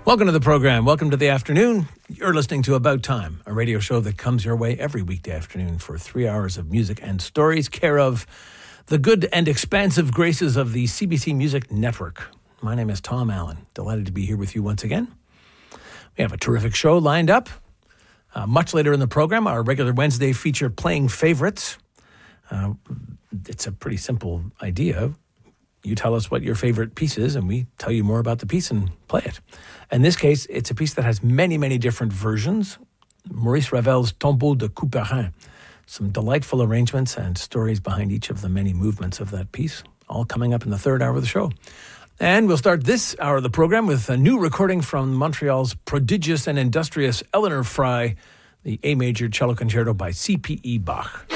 Welcome to the program. Welcome to the afternoon. You're listening to About Time, a radio show that comes your way every weekday afternoon for 3 hours of music and stories, care of the good and expansive graces of the CBC Music Network. My name is Tom Allen. Delighted to be here with you once again. We have a terrific show lined up. Much later in the program, our regular Wednesday feature, Playing Favorites. It's a pretty simple idea. You tell us what your favorite piece is, and we tell you more about the piece and play it. In this case, it's a piece that has many, many different versions. Maurice Ravel's Tombeau de Couperin. Some delightful arrangements and stories behind each of the many movements of that piece, all coming up in the third hour of the show. And we'll start this hour of the program with a new recording from Montreal's prodigious and industrious Eleanor Frey, the A major cello concerto by C.P.E. Bach.